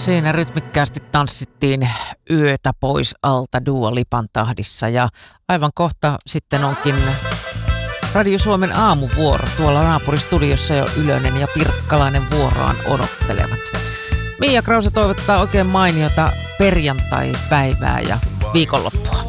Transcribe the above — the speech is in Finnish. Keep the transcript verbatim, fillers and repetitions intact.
Siinä rytmikkäästi tanssittiin yötä pois alta Dua Lipan tahdissa ja aivan kohta sitten onkin Radio Suomen aamuvuoro. Tuolla naapuristudiossa jo Ylönen ja Pirkkalainen vuoroaan odottelevat. Mia Krause toivottaa oikein mainiota perjantai-päivää ja viikonloppua.